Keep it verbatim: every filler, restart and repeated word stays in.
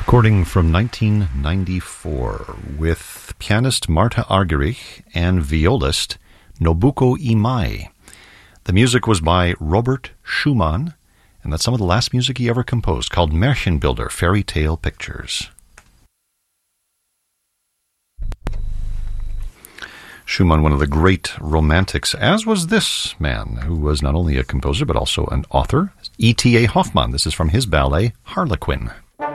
Recording from nineteen ninety-four with pianist Marta Argerich and violist Nobuko Imai. The music was by Robert Schumann, and that's some of the last music he ever composed, called Märchenbilder, Fairy Tale Pictures. Schumann, one of the great romantics, as was this man, who was not only a composer but also an author, E T A Hoffmann. This is from his ballet, Harlequin.